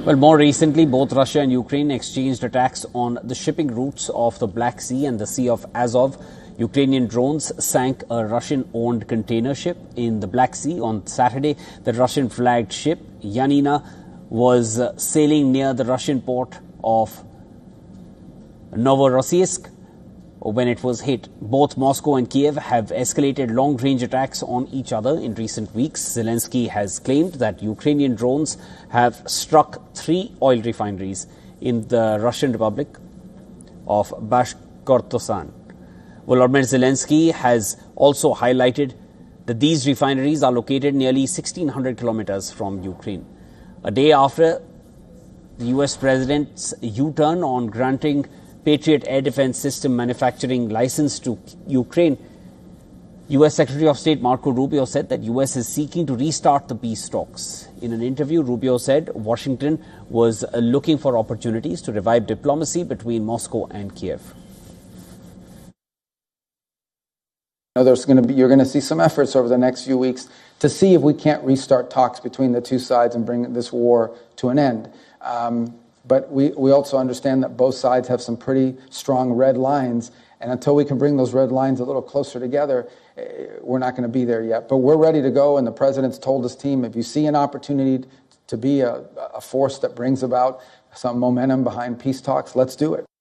Well, more recently, both Russia and Ukraine exchanged attacks on the shipping routes of the Black Sea and the Sea of Azov. Ukrainian drones sank a Russian-owned container ship in the Black Sea on Saturday. The Russian-flagged ship, Yanina, was sailing near the Russian port of Novorossiysk when it was hit. Both Moscow and Kiev have escalated long-range attacks on each other in recent weeks. Zelensky has claimed that Ukrainian drones have struck 3 oil refineries in the Russian Republic of Bashkortostan. Volodymyr Zelensky has also highlighted that these refineries are located nearly 1,600 kilometers from Ukraine. A day after the U.S. President's U-turn on granting Patriot air defense system manufacturing license to Ukraine, U.S. Secretary of State Marco Rubio said that U.S. is seeking to restart the peace talks. In an interview, Rubio said Washington was looking for opportunities to revive diplomacy between Moscow and Kiev. You're going to see some efforts over the next few weeks to see if we can't restart talks between the two sides and bring this war to an end. But we also understand that both sides have some pretty strong red lines, and until we can bring those red lines a little closer together, we're not going to be there yet. But we're ready to go, and the president's told his team, if you see an opportunity to be a force that brings about some momentum behind peace talks, let's do it.